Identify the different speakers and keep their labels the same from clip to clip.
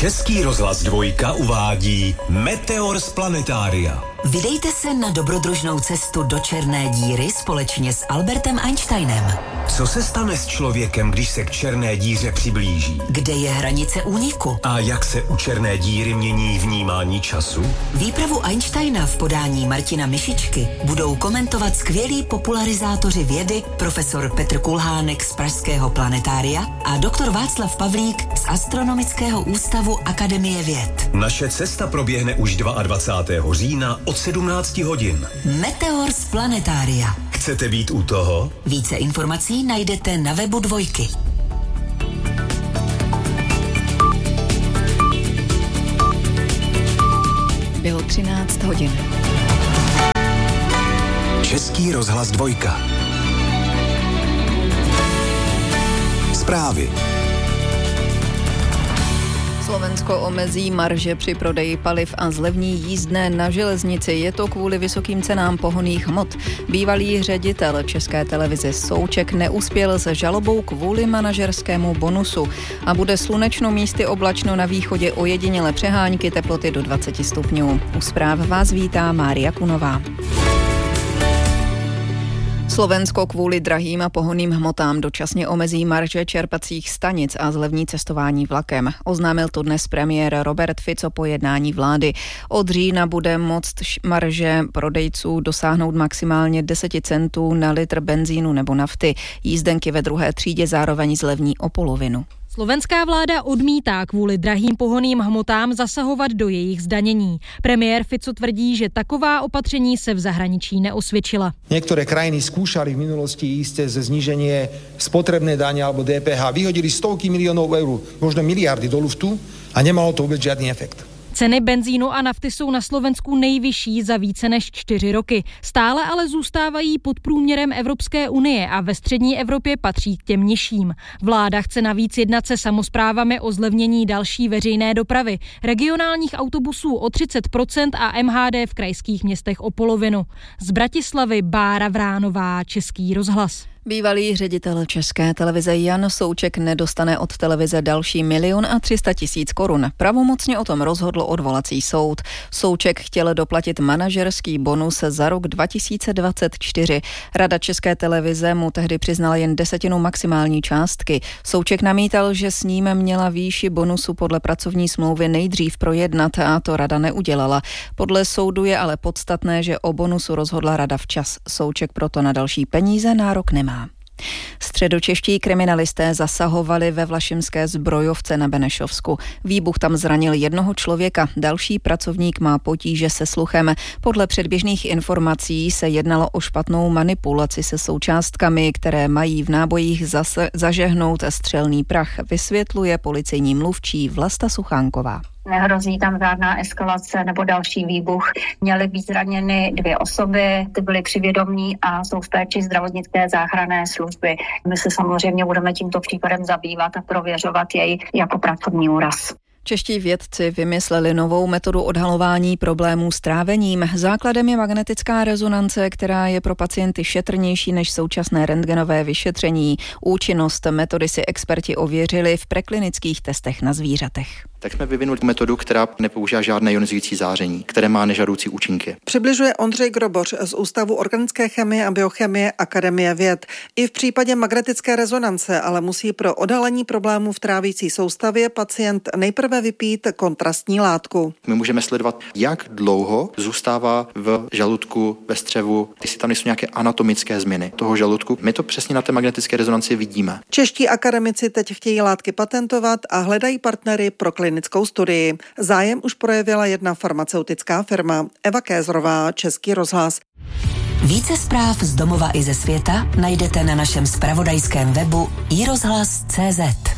Speaker 1: Český rozhlas 2 uvádí Meteor z Planetária.
Speaker 2: Vydejte se na dobrodružnou cestu do černé díry společně s Albertem Einsteinem.
Speaker 1: Co se stane s člověkem, když se k černé díře přiblíží?
Speaker 2: Kde je hranice úniku?
Speaker 1: A jak se u černé díry mění vnímání času?
Speaker 2: Výpravu Einsteina v podání Martina Mišičky budou komentovat skvělí popularizátoři vědy, profesor Petr Kulhánek z Pražského planetária a doktor Václav Pavlík z Astronomického ústavu Akademie věd.
Speaker 1: Naše cesta proběhne už 22. října od 17 hodin.
Speaker 2: Meteor z Planetária.
Speaker 1: Chcete být u toho?
Speaker 2: Více informací najdete na webu 2.
Speaker 3: Bylo 13 hodin.
Speaker 1: Český rozhlas 2. Zprávy.
Speaker 3: Slovensko omezí marže při prodeji paliv a zlevní jízdné na železnici. Je to kvůli vysokým cenám pohonných hmot. Bývalý ředitel České televize Souček neuspěl se žalobou kvůli manažerskému bonusu. A bude slunečno, místy oblačno, na východě ojedinělé přehánky, teploty do 20 stupňů. U zpráv vás vítá Mária Kunová. Slovensko kvůli drahým a pohonným hmotám dočasně omezí marže čerpacích stanic a zlevní cestování vlakem. Oznámil to dnes premiér Robert Fico po jednání vlády. Od října bude moct marže prodejců dosáhnout maximálně 10 centů na litr benzínu nebo nafty. Jízdenky ve druhé třídě zároveň zlevní o polovinu.
Speaker 4: Slovenská vláda odmítá kvůli drahým pohonným hmotám zasahovat do jejich zdanění. Premiér Fico tvrdí, že taková opatření se v zahraničí neosvědčila.
Speaker 5: Niektoré krajiny skúšali v minulosti ísť ze zníženie spotrebné dane alebo DPH. Vyhodili stovky miliónov eur, možno miliardy do luftu a nemalo to vôbec žiadny efekt.
Speaker 4: Ceny benzínu a nafty jsou na Slovensku nejvyšší za více než 4 roky. Stále ale zůstávají pod průměrem Evropské unie a ve střední Evropě patří k těm nižším. Vláda chce navíc jednat se samosprávami o zlevnění další veřejné dopravy, regionálních autobusů o 30% a MHD v krajských městech o polovinu. Z Bratislavy Bára Vránová, Český rozhlas.
Speaker 3: Bývalý ředitel České televize Jan Souček nedostane od televize další 1 300 000 korun. Pravomocně o tom rozhodl odvolací soud. Souček chtěl doplatit manažerský bonus za rok 2024. Rada České televize mu tehdy přiznala jen 10% maximální částky. Souček namítal, že s ním měla výši bonusu podle pracovní smlouvy nejdřív projednat a to rada neudělala. Podle soudu je ale podstatné, že o bonusu rozhodla rada včas. Souček proto na další peníze nárok nemá. Středočeští kriminalisté zasahovali ve Vlašimské zbrojovce na Benešovsku. Výbuch tam zranil jednoho člověka, další pracovník má potíže se sluchem. Podle předběžných informací se jednalo o špatnou manipulaci se součástkami, které mají v nábojích zažehnout střelný prach, vysvětluje policejní mluvčí Vlasta Suchánková.
Speaker 6: Nehrozí tam žádná eskalace nebo další výbuch. Měly být zraněny 2 osoby, ty byly přivědomí a jsou v péči zdravotnické záchranné služby. My se samozřejmě budeme tímto případem zabývat a prověřovat jej jako pracovní úraz.
Speaker 3: Čeští vědci vymysleli novou metodu odhalování problémů s trávením. Základem je magnetická rezonance, která je pro pacienty šetrnější než současné rentgenové vyšetření. Účinnost metody si experti ověřili v preklinických testech na zvířatech.
Speaker 7: Tak jsme vyvinuli metodu, která nepoužívá žádné ionizující záření, které má nežádoucí účinky.
Speaker 8: Přibližuje Ondřej Groboř z Ústavu organické chemie a biochemie Akademie věd. I v případě magnetické rezonance ale musí pro odhalení problémů v trávící soustavě pacient nejprve vypít kontrastní látku.
Speaker 7: My můžeme sledovat, jak dlouho zůstává v žaludku, ve střevu, jestli tam jsou nějaké anatomické změny toho žaludku. My to přesně na té magnetické rezonanci vidíme.
Speaker 8: Čeští akademici teď chtějí látky patentovat a hledají partnery pro klinickou studii. Zájem už projevila jedna farmaceutická firma. Eva Kézrová, Český rozhlas.
Speaker 2: Více zpráv z domova i ze světa najdete na našem zpravodajském webu iRozhlas.cz.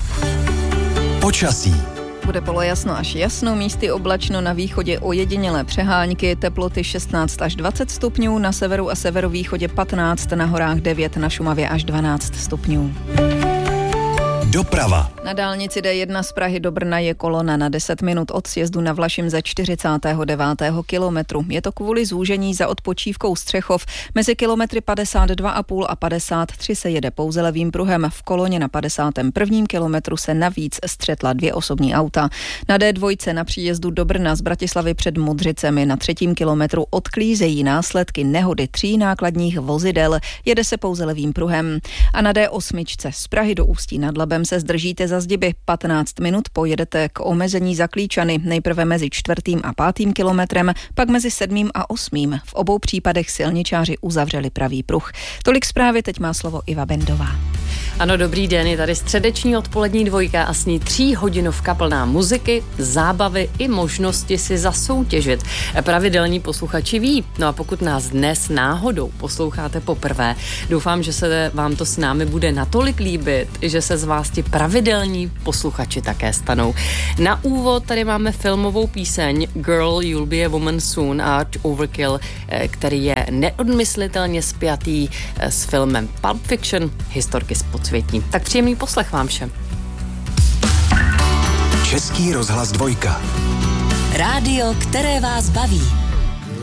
Speaker 1: Počasí.
Speaker 3: Bude polojasno až jasno, místy oblačno, na východě ojedinělé přehánky, teploty 16 až 20 stupňů, na severu a severovýchodě 15, na horách 9, na Šumavě až 12 stupňů.
Speaker 1: Doprava.
Speaker 3: Na dálnici D1 z Prahy do Brna je kolona na 10 minut od sjezdu na Vlašim ze 49. kilometru. Je to kvůli zúžení za odpočívkou Střechov. Mezi kilometry 52,5 a 53 se jede pouze levým pruhem. V koloně na 51. kilometru se navíc střetla 2 osobní auta. Na D2 na příjezdu do Brna z Bratislavy před Modřicemi na 3. kilometru odklízejí následky nehody 3 nákladních vozidel. Jede se pouze levým pruhem. A na D8 z Prahy do Ústí nad Labem se zdržíte za zdiby. 15 minut pojedete k omezení Zaklíčany, nejprve mezi 4. a 5. kilometrem, pak mezi 7. a 8. V obou případech silničáři uzavřeli pravý pruh. Tolik zprávy, teď má slovo Iva Bendová.
Speaker 9: Ano, dobrý den, je tady středeční odpolední dvojka a s ní 3hodinovka plná muziky, zábavy i možnosti si zasoutěžit. Pravidelní posluchači ví, no a pokud nás dnes náhodou posloucháte poprvé, doufám, že se vám to s námi bude natolik líbit, že se z vás ti pravidelní posluchači také stanou. Na úvod tady máme filmovou píseň Girl, You'll Be a Woman Soon a Overkill, který je neodmyslitelně spjatý s filmem Pulp Fiction, historky z podsvětí. Tak příjemný poslech vám všem.
Speaker 1: Český rozhlas 2.
Speaker 2: Rádio, které vás baví.